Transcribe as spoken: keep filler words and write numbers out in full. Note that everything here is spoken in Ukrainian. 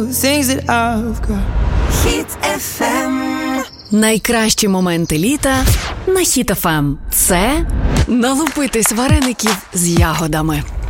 Хіт еф ем. Найкращі моменти літа на Хіт еф ем. Це налупитись вареників з ягодами.